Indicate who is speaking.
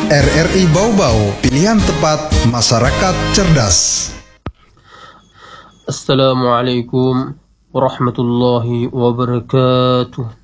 Speaker 1: RRI Bau-Bau, pilihan tepat masyarakat cerdas.
Speaker 2: Assalamualaikum warahmatullahi wabarakatuh.